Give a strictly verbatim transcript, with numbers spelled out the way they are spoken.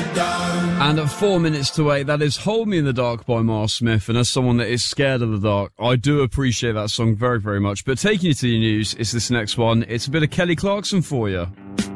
And at four minutes to eight, that is Hold Me in the Dark by Miles Smith. And as someone that is scared of the dark, I do appreciate that song very, very much. But taking you to the news, it's this next one. It's a bit of Kelly Clarkson for you.